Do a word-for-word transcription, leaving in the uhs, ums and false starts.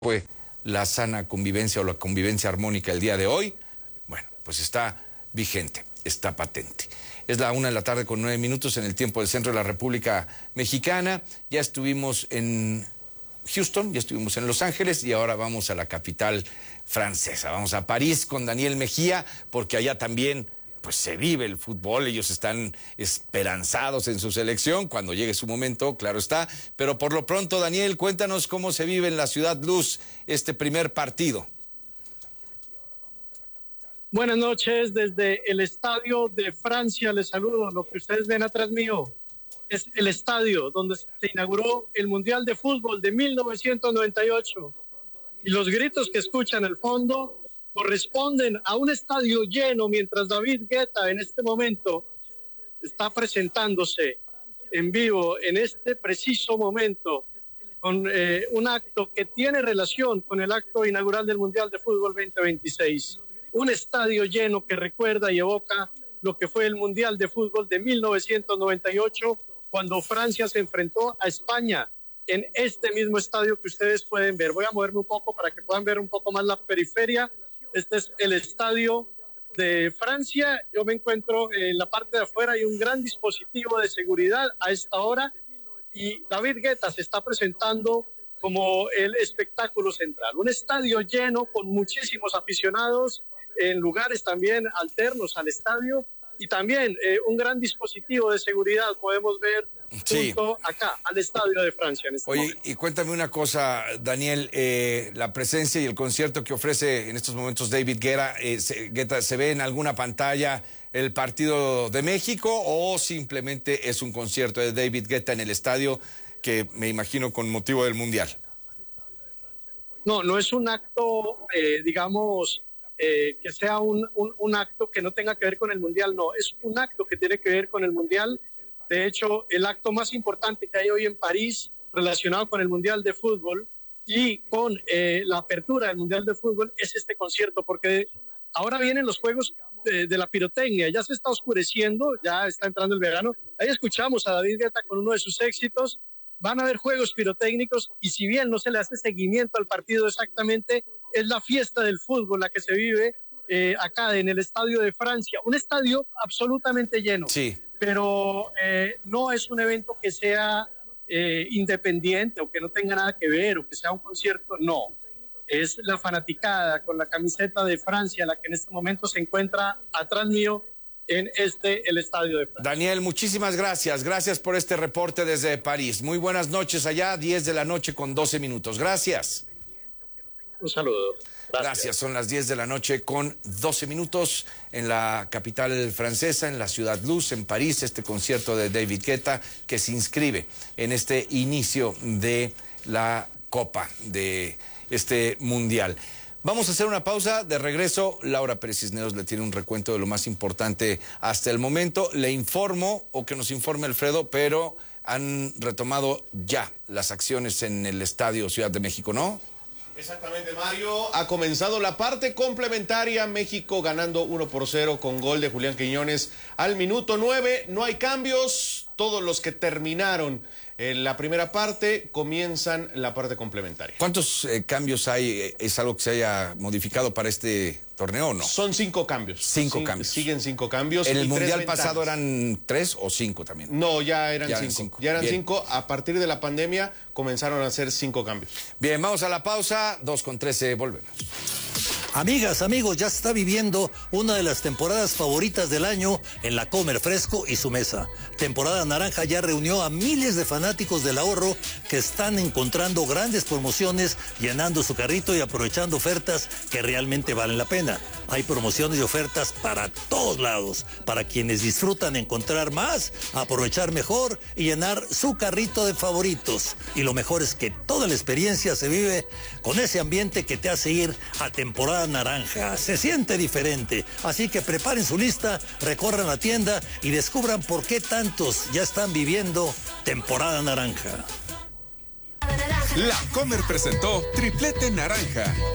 fue la sana convivencia o la convivencia armónica el día de hoy, bueno, pues está vigente, está patente. Es la una de la tarde con nueve minutos en el tiempo del centro de la República Mexicana. Ya estuvimos en Houston, ya estuvimos en Los Ángeles y ahora vamos a la capital francesa. Vamos a París con Daniel Mejía, porque allá también pues se vive el fútbol. Ellos están esperanzados en su selección, cuando llegue su momento, claro está. Pero por lo pronto, Daniel, cuéntanos cómo se vive en la Ciudad Luz este primer partido. Buenas noches, desde el Estadio de Francia les saludo. Lo que ustedes ven atrás mío es el estadio donde se inauguró el Mundial de Fútbol de mil novecientos noventa y ocho. Y los gritos que escuchan al fondo corresponden a un estadio lleno, mientras David Guetta en este momento está presentándose en vivo, en este preciso momento, con eh, un acto que tiene relación con el acto inaugural del Mundial de Fútbol veinte veintiséis. Un estadio lleno que recuerda y evoca lo que fue el Mundial de Fútbol de mil novecientos noventa y ocho, cuando Francia se enfrentó a España en este mismo estadio que ustedes pueden ver. Voy a moverme un poco para que puedan ver un poco más la periferia. Este es el estadio de Francia. Yo me encuentro en la parte de afuera, hay un gran dispositivo de seguridad a esta hora y David Guetta se está presentando como el espectáculo central. Un estadio lleno con muchísimos aficionados en lugares también alternos al estadio y también eh, un gran dispositivo de seguridad podemos ver sí. junto acá al Estadio de Francia. En este Oye, momento. y cuéntame una cosa, Daniel, eh, la presencia y el concierto que ofrece en estos momentos David Guetta, eh, se, Guetta, ¿se ve en alguna pantalla el partido de México o simplemente es un concierto de David Guetta en el estadio que me imagino con motivo del Mundial? No, no es un acto, eh, digamos, eh, que sea un, un, un acto que no tenga que ver con el Mundial, no, es un acto que tiene que ver con el Mundial. De hecho, el acto más importante que hay hoy en París relacionado con el Mundial de Fútbol y con eh, la apertura del Mundial de Fútbol es este concierto, porque ahora vienen los juegos de, de la pirotecnia, ya se está oscureciendo, ya está entrando el verano. Ahí escuchamos a David Guetta con uno de sus éxitos. Van a haber juegos pirotécnicos y si bien no se le hace seguimiento al partido exactamente, es la fiesta del fútbol la que se vive eh, acá en el Estadio de Francia. Un estadio absolutamente lleno. Sí. Pero eh, no es un evento que sea eh, independiente o que no tenga nada que ver o que sea un concierto, no. Es la fanaticada con la camiseta de Francia la que en este momento se encuentra atrás mío en este, el Estadio de Francia. Daniel, muchísimas gracias. Gracias por este reporte desde París. Muy buenas noches allá, diez de la noche con doce minutos. Gracias. Un saludo. Gracias. Gracias. Son las diez de la noche con doce minutos en la capital francesa, en la Ciudad Luz, en París, este concierto de David Guetta que se inscribe en este inicio de la Copa, de este Mundial. Vamos a hacer una pausa, de regreso Laura Pérez Cisneros le tiene un recuento de lo más importante hasta el momento. Le informo, o que nos informe Alfredo, pero han retomado ya las acciones en el Estadio Ciudad de México, ¿no? Exactamente, Mario. Ha comenzado la parte complementaria, México ganando uno por cero con gol de Julián Quiñones al minuto nueve. No hay cambios, todos los que terminaron en la primera parte comienzan la parte complementaria. ¿Cuántos eh, cambios hay? ¿Es algo que se haya modificado para este torneo o no? Son cinco cambios. Cinco Cin cambios. Siguen cinco cambios. ¿En el Mundial ventanas. pasado eran tres o cinco también? No, ya eran, ya cinco. eran cinco. Ya eran Bien. cinco. A partir de la pandemia comenzaron a hacer cinco cambios. Bien, vamos a la pausa. dos con trece, volvemos. Amigas, amigos, ya se está viviendo una de las temporadas favoritas del año en la Comer Fresco y su mesa. Temporada naranja ya reunió a miles de fanáticos del ahorro que están encontrando grandes promociones, llenando su carrito y aprovechando ofertas que realmente valen la pena. Hay promociones y ofertas para todos lados, para quienes disfrutan encontrar más, aprovechar mejor y llenar su carrito de favoritos. Y lo mejor es que toda la experiencia se vive con ese ambiente que te hace ir a temporada naranja. Se siente diferente, así que preparen su lista, recorran la tienda y descubran por qué tantos ya están viviendo temporada naranja. La Comer presentó Triplete Naranja.